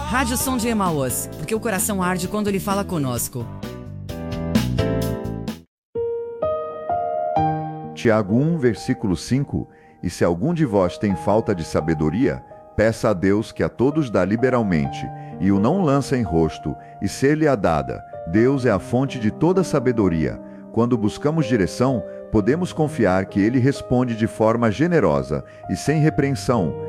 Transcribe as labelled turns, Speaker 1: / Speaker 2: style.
Speaker 1: Rádio Som de Emaús, porque o coração arde quando ele fala conosco.
Speaker 2: Tiago 1, versículo 5. E se algum de vós tem falta de sabedoria, peça a Deus, que a todos dá liberalmente, e o não lança em rosto, e ser-lhe-á dada. Deus é a fonte de toda sabedoria. Quando buscamos direção, podemos confiar que Ele responde de forma generosa e sem repreensão,